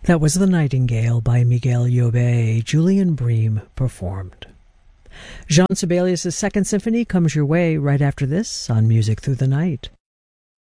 That was The Nightingale by Miguel Llobet. Julian Bream performed. Jean Sibelius' Second Symphony comes your way right after this on Music Through the Night.